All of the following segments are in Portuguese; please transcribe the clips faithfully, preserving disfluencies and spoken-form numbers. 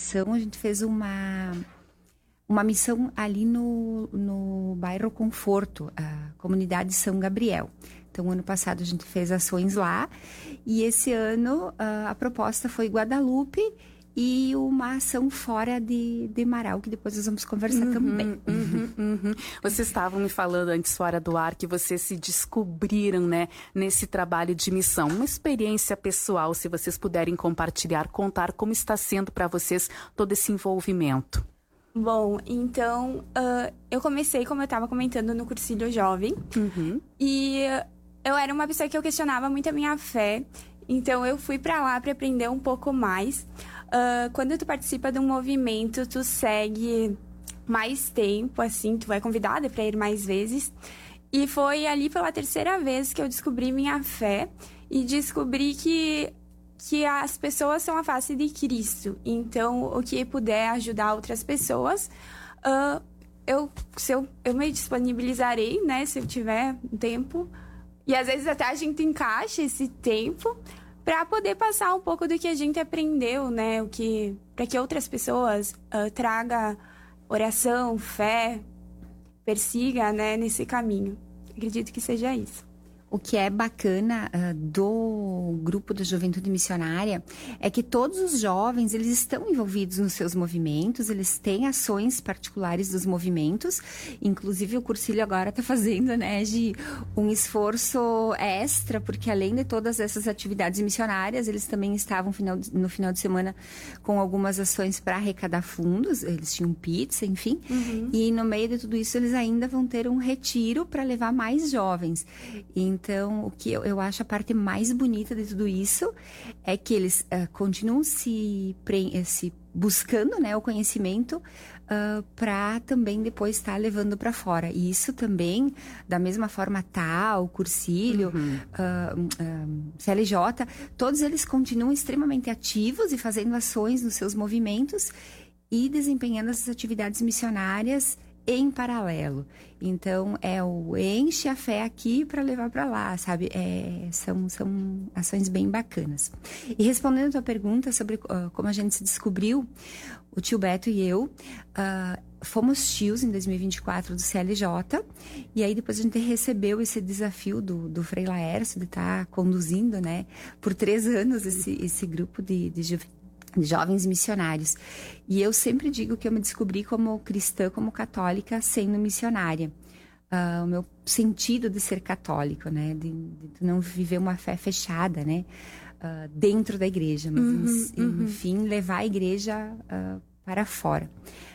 edição a gente fez uma, uma missão ali no, no bairro Conforto, a comunidade São Gabriel. Então, ano passado a gente fez ações lá e esse ano a, a proposta foi Guadalupe e uma ação fora de, de Marau, que depois nós vamos conversar uhum, também. Uhum, uhum. Vocês estavam me falando antes, fora do ar, que vocês se descobriram, né, nesse trabalho de missão. Uma experiência pessoal, se vocês puderem compartilhar, contar como está sendo para vocês todo esse envolvimento. Bom, então, uh, eu comecei, como eu estava comentando, no Cursilho Jovem. Uhum. E eu era uma pessoa que eu questionava muito a minha fé. Então, eu fui para lá para aprender um pouco mais. Uh, quando tu participa de um movimento, tu segue mais tempo, assim, tu é convidada para ir mais vezes. E foi ali pela terceira vez que eu descobri minha fé e descobri que, que as pessoas são a face de Cristo. Então, o que puder ajudar outras pessoas, uh, eu, se eu, eu me disponibilizarei, né, se eu tiver tempo. E às vezes até a gente encaixa esse tempo para poder passar um pouco do que a gente aprendeu, né? O que, para que outras pessoas uh, traga oração, fé, persiga, né, nesse caminho. Acredito que seja isso. O que é bacana uh, do grupo da Juventude Missionária é que todos os jovens, eles estão envolvidos nos seus movimentos, eles têm ações particulares dos movimentos, inclusive o Cursilho agora está fazendo, né, de um esforço extra, porque além de todas essas atividades missionárias, eles também estavam final de, no final de semana com algumas ações para arrecadar fundos, eles tinham pizza, enfim, uhum. E no meio de tudo isso eles ainda vão ter um retiro para levar mais jovens. E Então, o que eu, eu acho a parte mais bonita de tudo isso é que eles uh, continuam se, pre, se buscando, né, o conhecimento uh, para também depois estar tá levando para fora. E isso também, da mesma forma, tá, o Cursilho, uhum. uh, uh, C L J, todos eles continuam extremamente ativos e fazendo ações nos seus movimentos e desempenhando essas atividades missionárias em paralelo. Então, é o enche a fé aqui para levar para lá, sabe? É, são, são ações bem bacanas. E respondendo a tua pergunta sobre uh, como a gente se descobriu, o tio Beto e eu uh, fomos tios em dois mil e vinte e quatro do C L J, e aí depois a gente recebeu esse desafio do, do Frei Laércio de estar tá conduzindo, né, por três anos esse, esse grupo de, de juventude. De jovens missionários. E eu sempre digo que eu me descobri como cristã, como católica, sendo missionária. Uh, o meu sentido de ser católico, né? De, de não viver uma fé fechada, né? Uh, dentro da igreja, mas uhum, enfim, uhum. levar a igreja uh, para fora.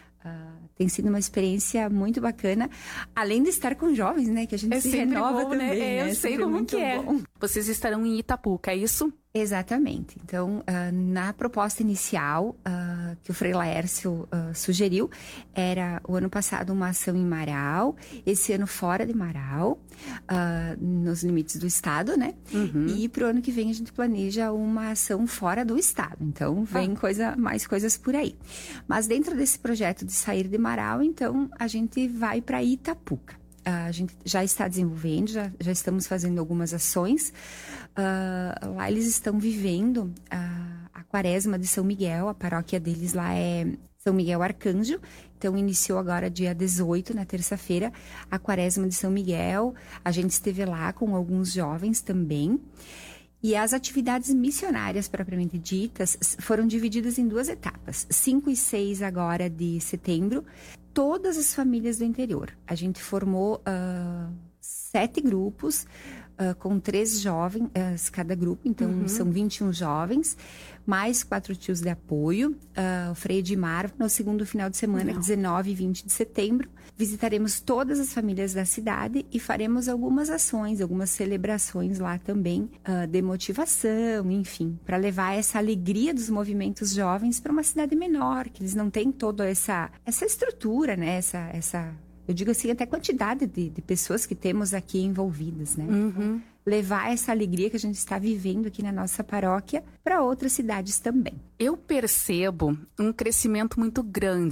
Uh, tem sido uma experiência muito bacana, além de estar com jovens, né? Que a gente é se renova bom, também, né? né? Eu É sei como que é. Bom. Vocês estarão em Itapuca, é isso? Exatamente. Então, uh, na proposta inicial uh, que o Frei Laércio uh, sugeriu, era o ano passado uma ação em Marau, esse ano fora de Marau, uh, nos limites do estado, né? Uhum. E pro ano que vem a gente planeja uma ação fora do estado. Então, vem ah. coisa, mais coisas por aí. Mas dentro desse projeto de sair de Marau, então, a gente vai para Itapuca. A gente já está desenvolvendo, já, já estamos fazendo algumas ações. Uh, lá eles estão vivendo a, a quaresma de São Miguel, a paróquia deles lá é São Miguel Arcanjo. Então iniciou agora dia dezoito, na terça-feira, a quaresma de São Miguel. A gente esteve lá com alguns jovens também. E as atividades missionárias propriamente ditas foram divididas em duas etapas, cinco e seis agora de setembro, todas as famílias do interior. A gente formou uh, sete grupos, uh, com três jovens uh, cada grupo, então uhum. são vinte e um jovens, mais quatro tios de apoio, uh, o Frei Edmar, no segundo final de semana, Não. dezenove e vinte de setembro, visitaremos todas as famílias da cidade e faremos algumas ações, algumas celebrações lá também, uh, de motivação, enfim, para levar essa alegria dos movimentos jovens para uma cidade menor, que eles não têm toda essa, essa estrutura, né, essa, essa, eu digo assim, até quantidade de, de pessoas que temos aqui envolvidas, né? Uhum. Levar essa alegria que a gente está vivendo aqui na nossa paróquia para outras cidades também. Eu percebo um crescimento muito grande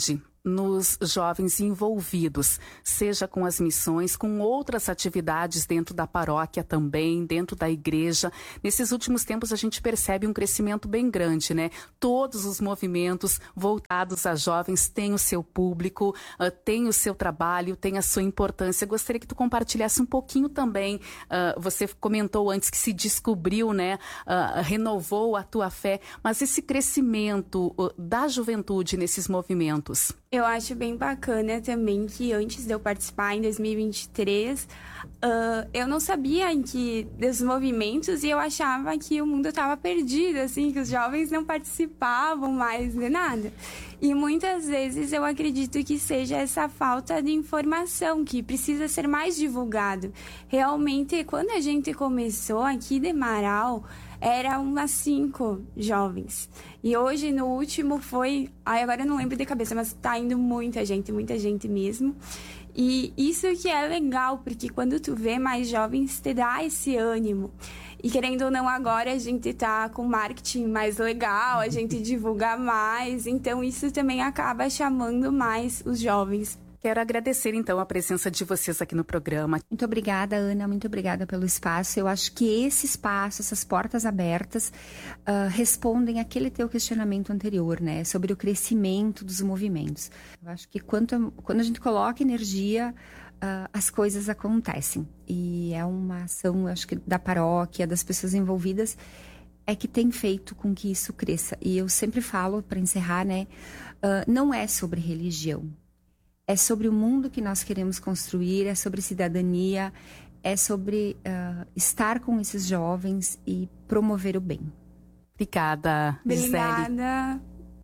nos jovens envolvidos, seja com as missões, com outras atividades dentro da paróquia também, dentro da igreja. Nesses últimos tempos a gente percebe um crescimento bem grande, né? Todos os movimentos voltados a jovens têm o seu público, uh, têm o seu trabalho, têm a sua importância. Eu gostaria que tu compartilhasse um pouquinho também. Uh, você comentou antes que se descobriu, né? Uh, renovou a tua fé, mas esse crescimento uh, da juventude nesses movimentos. Eu acho bem bacana também que antes de eu participar, em dois mil e vinte e três, uh, eu não sabia em que desses movimentos e eu achava que o mundo estava perdido, assim, que os jovens não participavam mais de nada. E muitas vezes eu acredito que seja essa falta de informação que precisa ser mais divulgado. Realmente, quando a gente começou aqui de Marau, eram umas cinco jovens. E hoje, no último, foi... Ai, agora eu não lembro de cabeça, mas tá indo muita gente, muita gente mesmo. E isso que é legal, porque quando tu vê mais jovens, te dá esse ânimo. E querendo ou não, agora a gente tá com marketing mais legal, a gente divulga mais. Então, isso também acaba chamando mais os jovens. Quero agradecer, então, a presença de vocês aqui no programa. Muito obrigada, Ana. Muito obrigada pelo espaço. Eu acho que esse espaço, essas portas abertas, uh, respondem àquele teu questionamento anterior, né? Sobre o crescimento dos movimentos. Eu acho que quanto, quando a gente coloca energia, uh, as coisas acontecem. E é uma ação, eu acho que da paróquia, das pessoas envolvidas, é que tem feito com que isso cresça. E eu sempre falo, para encerrar, né? Uh, não é sobre religião. É sobre o mundo que nós queremos construir, é sobre cidadania, é sobre uh, estar com esses jovens e promover o bem. Obrigada, Gisele. Obrigada.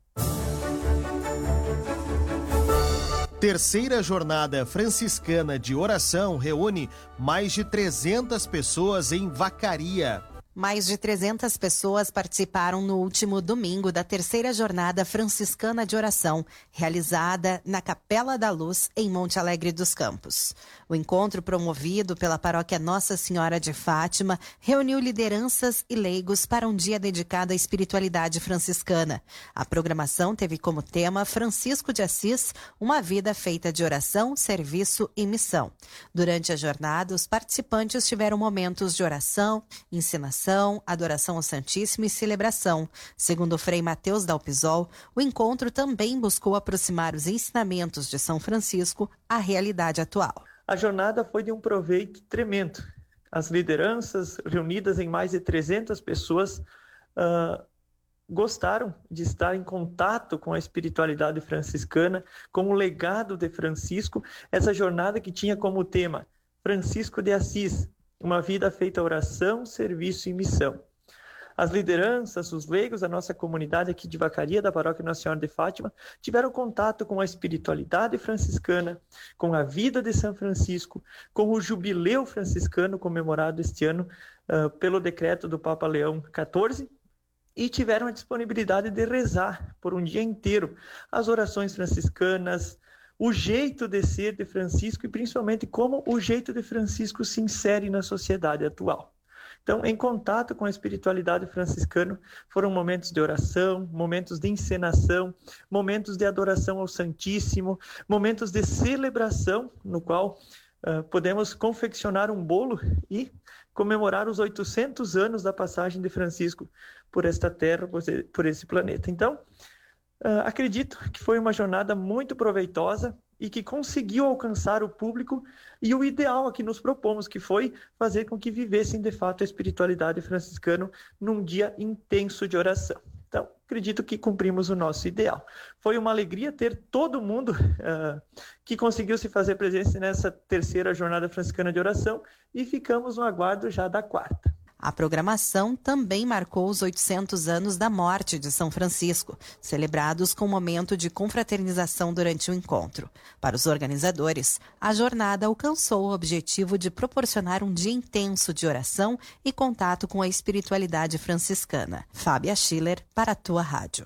Terceira jornada franciscana de oração reúne mais de trezentas pessoas em Vacaria. Mais de trezentas pessoas participaram no último domingo da terceira jornada franciscana de oração, realizada na Capela da Luz, em Monte Alegre dos Campos. O encontro, promovido pela paróquia Nossa Senhora de Fátima, reuniu lideranças e leigos para um dia dedicado à espiritualidade franciscana. A programação teve como tema Francisco de Assis, uma vida feita de oração, serviço e missão. Durante a jornada, os participantes tiveram momentos de oração, ensinação, adoração ao Santíssimo e celebração. Segundo o Frei Mateus Dalpisol, o encontro também buscou aproximar os ensinamentos de São Francisco à realidade atual. A jornada foi de um proveito tremendo. As lideranças, reunidas em mais de trezentas pessoas, uh, gostaram de estar em contato com a espiritualidade franciscana, com o legado de Francisco, essa jornada que tinha como tema Francisco de Assis, uma vida feita a oração, serviço e missão. As lideranças, os leigos, a nossa comunidade aqui de Vacaria, da Paróquia Nossa Senhora de Fátima, tiveram contato com a espiritualidade franciscana, com a vida de São Francisco, com o jubileu franciscano comemorado este ano uh, pelo decreto do Papa Leão quatorze, e tiveram a disponibilidade de rezar por um dia inteiro as orações franciscanas, o jeito de ser de Francisco e principalmente como o jeito de Francisco se insere na sociedade atual. Então, em contato com a espiritualidade franciscana, foram momentos de oração, momentos de encenação, momentos de adoração ao Santíssimo, momentos de celebração, no qual uh, podemos confeccionar um bolo e comemorar os oitocentos anos da passagem de Francisco por esta terra, por esse planeta. Então, Uh, acredito que foi uma jornada muito proveitosa e que conseguiu alcançar o público e o ideal a que nos propomos, que foi fazer com que vivessem de fato a espiritualidade franciscana num dia intenso de oração. Então, acredito que cumprimos o nosso ideal. Foi uma alegria ter todo mundo uh, que conseguiu se fazer presente nessa terceira jornada franciscana de oração e ficamos no aguardo já da quarta. A programação também marcou os oitocentos anos da morte de São Francisco, celebrados com um momento de confraternização durante o encontro. Para os organizadores, a jornada alcançou o objetivo de proporcionar um dia intenso de oração e contato com a espiritualidade franciscana. Fábia Schiller, para a Tua Rádio.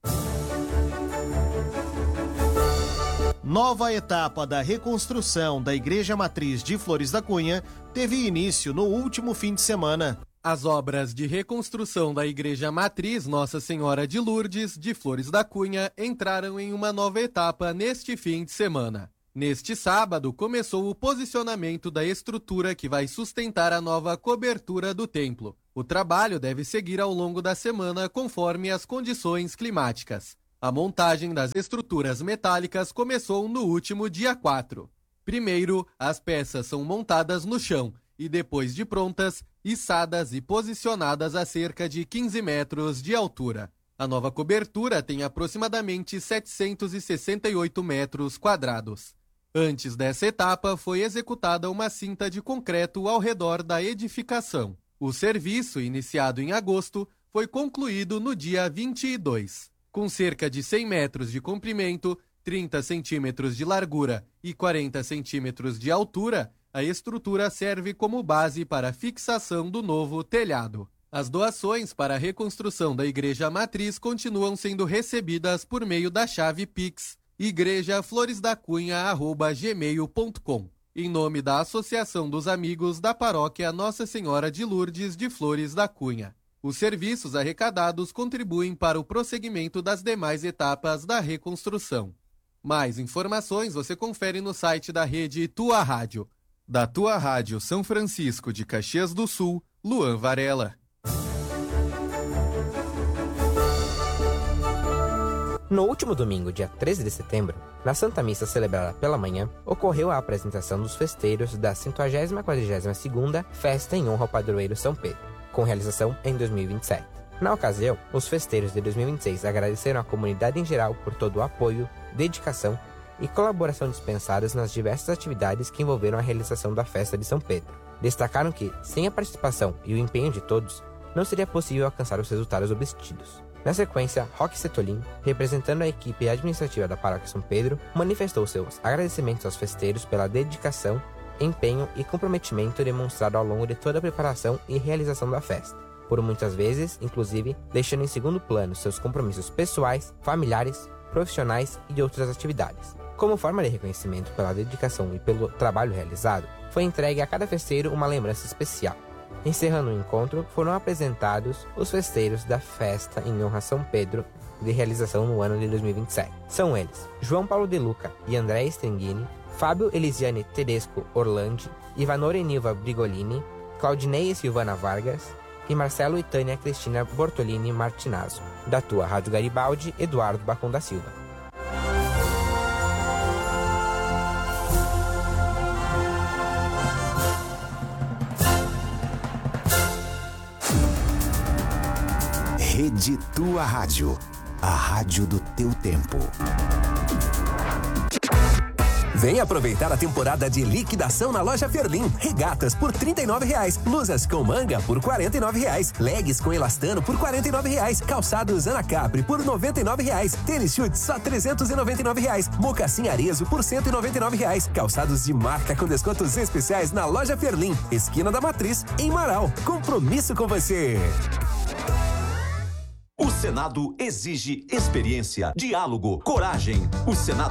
Nova etapa da reconstrução da Igreja Matriz de Flores da Cunha teve início no último fim de semana. As obras de reconstrução da Igreja Matriz Nossa Senhora de Lourdes, de Flores da Cunha, entraram em uma nova etapa neste fim de semana. Neste sábado, começou o posicionamento da estrutura que vai sustentar a nova cobertura do templo. O trabalho deve seguir ao longo da semana conforme as condições climáticas. A montagem das estruturas metálicas começou no último dia quatro. Primeiro, as peças são montadas no chão e, depois de prontas, içadas e posicionadas a cerca de quinze metros de altura. A nova cobertura tem aproximadamente setecentos e sessenta e oito metros quadrados. Antes dessa etapa, foi executada uma cinta de concreto ao redor da edificação. O serviço, iniciado em agosto, foi concluído no dia vinte e dois. Com cerca de cem metros de comprimento, trinta centímetros de largura e quarenta centímetros de altura, a estrutura serve como base para a fixação do novo telhado. As doações para a reconstrução da Igreja Matriz continuam sendo recebidas por meio da chave Pix igreja flores da cunha arroba gmail ponto com, em nome da Associação dos Amigos da Paróquia Nossa Senhora de Lourdes de Flores da Cunha. Os serviços arrecadados contribuem para o prosseguimento das demais etapas da reconstrução. Mais informações você confere no site da rede Tua Rádio. Da Tua Rádio São Francisco de Caxias do Sul, Luan Varela. No último domingo, dia treze de setembro, na Santa Missa celebrada pela manhã, ocorreu a apresentação dos festeiros da centésima quadragésima segunda Festa em Honra ao Padroeiro São Pedro, com realização em dois mil e vinte e sete. Na ocasião, os festeiros de dois mil e vinte e seis agradeceram à comunidade em geral por todo o apoio, dedicação e colaboração dispensadas nas diversas atividades que envolveram a realização da festa de São Pedro. Destacaram que, sem a participação e o empenho de todos, não seria possível alcançar os resultados obtidos. Na sequência, Roque Setolin, representando a equipe administrativa da Paróquia São Pedro, manifestou seus agradecimentos aos festeiros pela dedicação, empenho e comprometimento demonstrado ao longo de toda a preparação e realização da festa, por muitas vezes, inclusive, deixando em segundo plano seus compromissos pessoais, familiares, profissionais e de outras atividades. Como forma de reconhecimento pela dedicação e pelo trabalho realizado, foi entregue a cada festeiro uma lembrança especial. Encerrando o encontro, foram apresentados os festeiros da Festa em Honra a São Pedro, de realização no ano de dois mil e vinte e sete. São eles João Paulo De Luca e André Stringini, Fábio Elisiane Tedesco Orlandi, Ivanor Enilva Brigolini, Claudinei e Silvana Vargas e Marcelo e Tânia Cristina Bortolini Martinazzo. Da Tua Rádio Garibaldi, Eduardo Bacon da Silva. Rede Tua Rádio, a rádio do teu tempo. Vem aproveitar a temporada de liquidação na loja Ferlin. Regatas por trinta e nove reais, blusas com manga por quarenta e nove reais, leggings com elastano por quarenta e nove reais, calçados Anacapri por noventa e nove reais, tênis chute só trezentos e noventa e nove reais, mocassim Arezo por cento e noventa e nove reais, calçados de marca com descontos especiais na loja Ferlin, esquina da Matriz, em Marau. Compromisso com você. O Senado exige experiência, diálogo, coragem. O Senado